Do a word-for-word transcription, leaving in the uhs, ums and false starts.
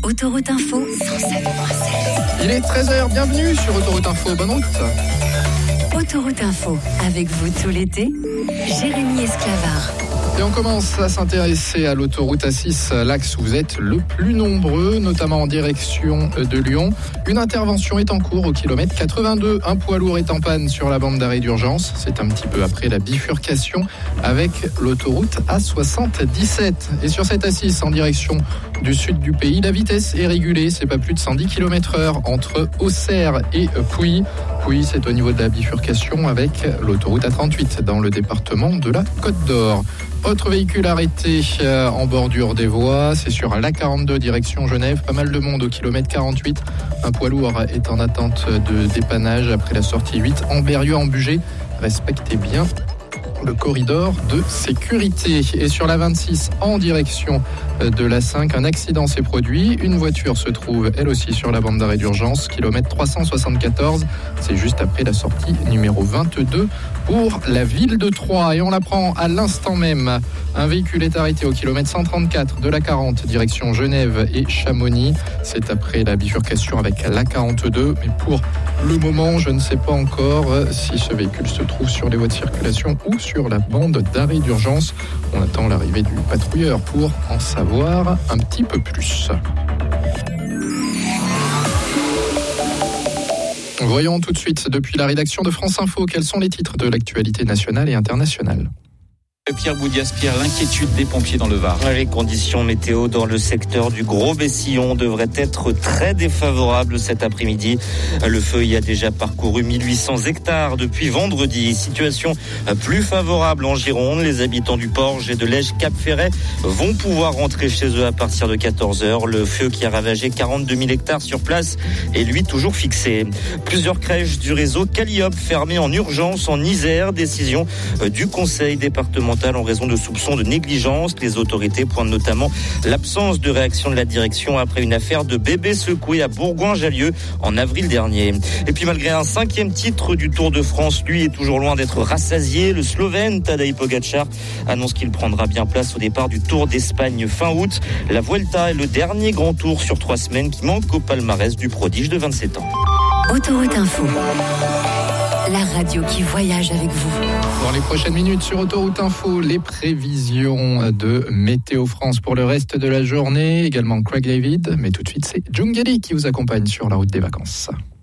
Autoroute Info, cent sept point sept. Il est treize heures, bienvenue sur Autoroute Info, bonne route. Autoroute Info, avec vous tout l'été, Jérémy Esclavard. Et on commence à s'intéresser à l'autoroute A six, l'axe où vous êtes le plus nombreux, notamment en direction de Lyon. Une intervention est en cours au kilomètre quatre-vingt-deux. Un poids lourd est en panne sur la bande d'arrêt d'urgence. C'est un petit peu après la bifurcation avec l'autoroute A soixante-dix-sept. Et sur cette A six, en direction du sud du pays, la vitesse est régulée. C'est pas plus de cent dix kilomètres heure entre Auxerre et Pouilly. Pouilly, c'est au niveau de la bifurcation avec l'autoroute A trente-huit dans le département de la Côte d'Or. Autre véhicule arrêté en bordure des voies, c'est sur l'A quarante-deux direction Genève. Pas mal de monde au kilomètre quarante-huit. Un poids lourd est en attente de dépannage après la sortie huit en Berrieux en Bugey. Respectez bien le corridor de sécurité. Et sur la vingt-six en direction de l'A cinq, un accident s'est produit. Une voiture se trouve elle aussi sur la bande d'arrêt d'urgence, kilomètre trois cent soixante-quatorze. C'est juste après la sortie numéro vingt-deux pour la ville de Troyes. Et on l'apprend à l'instant même. Un véhicule est arrêté au kilomètre cent trente-quatre de l'A quarante, direction Genève et Chamonix. C'est après la bifurcation avec l'A quarante-deux. Mais pour le moment, je ne sais pas encore si ce véhicule se trouve sur les voies de circulation ou sur la bande d'arrêt d'urgence. On attend l'arrivée du patrouilleur pour en savoir un petit peu plus. Voyons tout de suite depuis la rédaction de France Info quels sont les titres de l'actualité nationale et internationale. Pierre Boudias-Pierre, l'inquiétude des pompiers dans le Var. Les conditions météo dans le secteur du Gros-Bessillon devraient être très défavorables cet après-midi. Le feu y a déjà parcouru mille huit cents hectares depuis vendredi. Situation plus favorable en Gironde. Les habitants du Porge et de Lège-Cap-Ferret vont pouvoir rentrer chez eux à partir de quatorze heures. Le feu qui a ravagé quarante-deux mille hectares sur place est lui toujours fixé. Plusieurs crèches du réseau Calliope fermées en urgence en Isère. Décision du conseil départemental en raison de soupçons de négligence. Les autorités pointent notamment l'absence de réaction de la direction après une affaire de bébé secoué à Bourgoin-Jallieu en avril dernier. Et puis malgré un cinquième titre du Tour de France, lui est toujours loin d'être rassasié. Le Slovène Tadej Pogačar annonce qu'il prendra bien place au départ du Tour d'Espagne fin août. La Vuelta est le dernier grand tour sur trois semaines qui manque au palmarès du prodige de vingt-sept ans. Autoroute Info, la radio qui voyage avec vous. Dans les prochaines minutes sur Autoroute Info, les prévisions de Météo France pour le reste de la journée. Également Craig David, mais tout de suite c'est Jungeli qui vous accompagne sur la route des vacances.